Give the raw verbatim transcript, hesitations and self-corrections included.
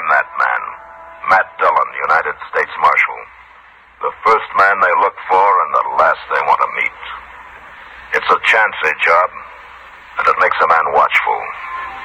I'm that man. Matt Dillon, United States Marshal. The first man they look for and the last they want to meet. It's a chancy job, and it makes a man watchful.